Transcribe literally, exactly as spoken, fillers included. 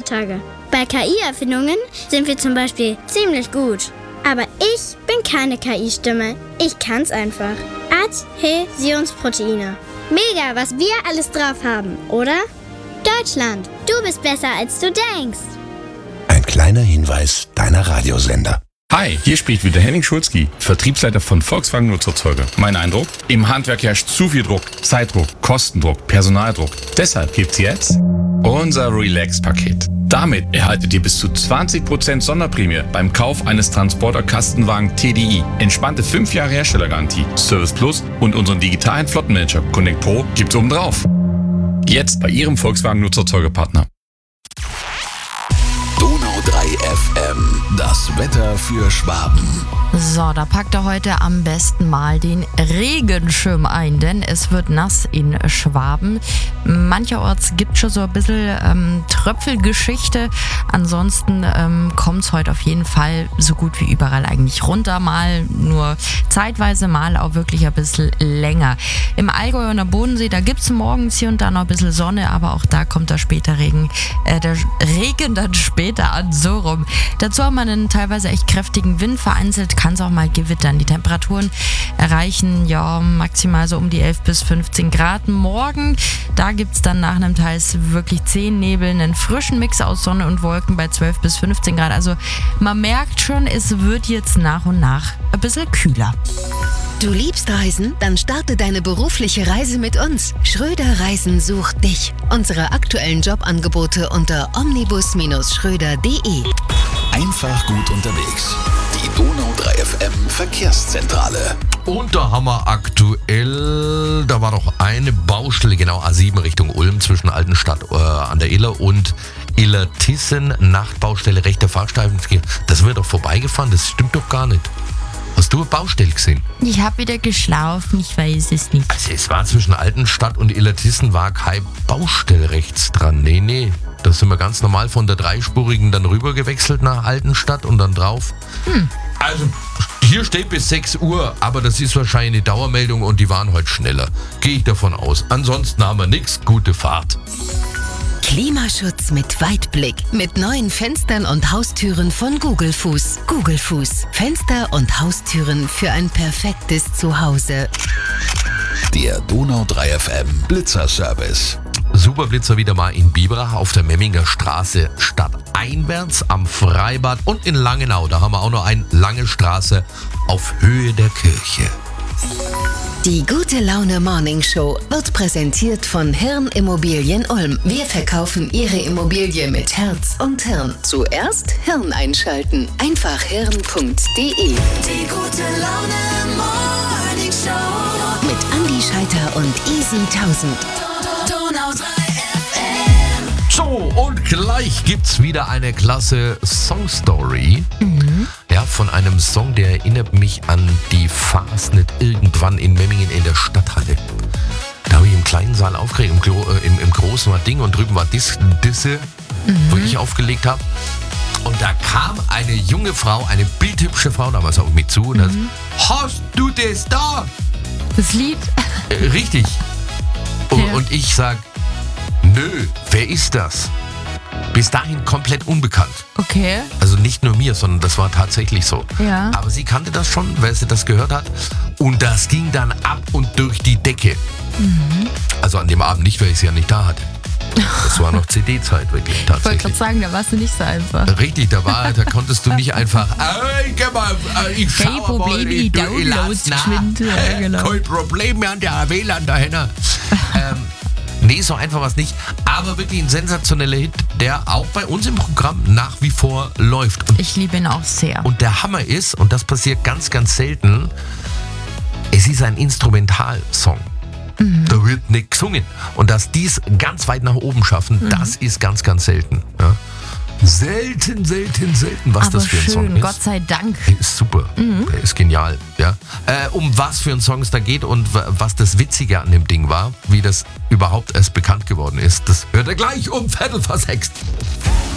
heutzutage. Bei K I-Erfindungen sind wir zum Beispiel ziemlich gut. Aber ich bin keine K I-Stimme. Ich kann's einfach. Adhäsionsproteine. Mega, was wir alles drauf haben, oder? Deutschland, du bist besser, als du denkst. Ein kleiner Hinweis deiner Radiosender. Hi, hier spricht wieder Henning Schulzki, Vertriebsleiter von Volkswagen Nutzerzeuger. Mein Eindruck? Im Handwerk herrscht zu viel Druck, Zeitdruck, Kostendruck, Personaldruck. Deshalb gibt's jetzt unser Relax-Paket. Damit erhaltet ihr bis zu zwanzig Prozent Sonderprämie beim Kauf eines Transporter-Kastenwagen T D I. Entspannte fünf Jahre Herstellergarantie, Service Plus und unseren digitalen Flottenmanager Connect Pro gibt's obendrauf. Jetzt bei Ihrem Volkswagen Nutzerzeugerpartner. Donau drei F M, das Wetter für Schwaben. So, da packt er heute am besten mal den Regenschirm ein, denn es wird nass in Schwaben. Mancherorts gibt es schon so ein bisschen ähm, Tröpfelgeschichte. Ansonsten ähm, kommt es heute auf jeden Fall so gut wie überall eigentlich runter. Mal nur zeitweise, mal auch wirklich ein bisschen länger. Im Allgäu und am Bodensee, da gibt es morgens hier und da noch ein bisschen Sonne, aber auch da kommt der später Regen, äh, der Regen dann später an, so rum. Dazu haben wir einen teilweise echt kräftigen Wind, vereinzelt kann es auch mal gewittern. Die Temperaturen erreichen ja maximal so um die elf bis fünfzehn Grad. Morgen, da gibt es dann nach einem teils wirklich zehn Nebel einen frischen Mix aus Sonne und Wolken bei zwölf bis fünfzehn Grad. Also man merkt schon, es wird jetzt nach und nach ein bisschen kühler. Du liebst Reisen? Dann starte deine berufliche Reise mit uns. Schröder Reisen sucht dich. Unsere aktuellen Jobangebote unter omnibus Ströder punkt de. Einfach gut unterwegs. Die Donau drei F M Verkehrszentrale. Und da haben wir aktuell, da war doch eine Baustelle, genau A sieben Richtung Ulm zwischen Altenstadt äh, an der Iller und Illertissen, Nachtbaustelle, rechter Fahrstreifen. Das wird doch vorbeigefahren, das stimmt doch gar nicht. Hast du eine Baustelle gesehen? Ich habe wieder geschlafen, ich weiß es nicht. Also es war zwischen Altenstadt und Illertissen war keine Baustelle rechts dran. Nee, nee. Da sind wir ganz normal von der dreispurigen dann rüber gewechselt nach Altenstadt und dann drauf. Hm. Also hier steht bis sechs Uhr, aber das ist wahrscheinlich eine Dauermeldung und die waren heute schneller. Gehe ich davon aus. Ansonsten haben wir nichts. Gute Fahrt. Klimaschutz mit Weitblick. Mit neuen Fenstern und Haustüren von Google Fuß. Google Fuß. Fenster und Haustüren für ein perfektes Zuhause. Der Donau drei F M Blitzerservice. Superblitzer wieder mal in Biberach auf der Memminger Straße stadteinwärts am Freibad und in Langenau. Da haben wir auch noch eine lange Straße auf Höhe der Kirche. Die Gute Laune Morning Show wird präsentiert von Hirn Immobilien Ulm. Wir verkaufen Ihre Immobilie mit Herz und Hirn. Zuerst Hirn einschalten. Einfach hirn punkt de. Die Gute Laune Morning Show mit Andi Scheiter und Easy tausend. Donau drei F M. So, und gleich gibt's wieder eine klasse Songstory. Mhm. Ja, von einem Song, der erinnert mich an die Fastnet irgendwann in Memmingen in der Stadthalle. Da habe ich im kleinen Saal aufgeregt, im, Glo- äh, im, im großen war Ding und drüben war Dis- Disse, mhm. wo ich aufgelegt habe. Und da kam eine junge Frau, eine bildhübsche Frau, damals auch mit zu. Und das, mhm. hast du das da? Das Lied? Äh, richtig. Und, Ja. und ich sag, nö, wer ist das? Bis dahin komplett unbekannt. Okay. Also nicht nur mir, sondern das war tatsächlich so. Ja. Aber sie kannte das schon, weil sie das gehört hat. Und das ging dann ab und durch die Decke. Mhm. Also an dem Abend nicht, weil ich sie ja nicht da hatte. Das war noch C D-Zeit wirklich Ich wollte tatsächlich. gerade sagen, da warst du nicht so einfach. Richtig, da war, da konntest du nicht einfach, ey, geh mal, äh, ich schau Kein mal, Problem, ich, die du, ich Downloads lass nach. geschwind. Ja, Äh, genau. Kein Problem, wir haben der W L A N dahinter. ähm, nee, so einfach was nicht. Aber wirklich ein sensationeller Hit, der auch bei uns im Programm nach wie vor läuft. Und, Ich liebe ihn auch sehr. und der Hammer ist, und das passiert ganz, ganz selten, es ist ein Instrumentalsong. Mhm. Da wird nicht gesungen. Und dass dies ganz weit nach oben schaffen, mhm. das ist ganz, ganz selten. Ja. Selten, selten, selten, was Aber das für ein schön, Song ist. Gott sei Dank. Der ist super, mhm. der ist genial. Ja. Äh, um was für ein Song es da geht und w- was das Witzige an dem Ding war, wie das überhaupt erst bekannt geworden ist, das hört ihr gleich um Viertel vor sechs.